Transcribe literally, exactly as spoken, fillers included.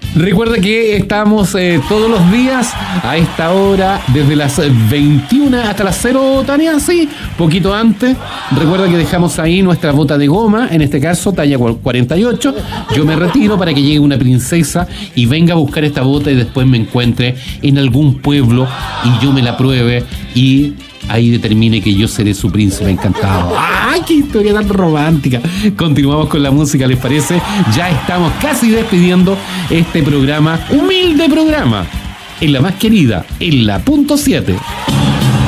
Recuerda que estamos eh, todos los días a esta hora, desde las veintiuna hasta las cero, Tania, sí, poquito antes. Recuerda que dejamos ahí nuestra bota de goma, en este caso talla cuarenta y ocho. Yo me retiro para que llegue una princesa y venga a buscar esta bota y después me encuentre en algún pueblo y yo me la pruebe y ahí determine que yo seré su príncipe encantado. ¡Ay, qué historia tan romántica! Continuamos con la música, ¿les parece? Ya estamos casi despidiendo este programa, humilde programa, en la más querida, en la punto siete.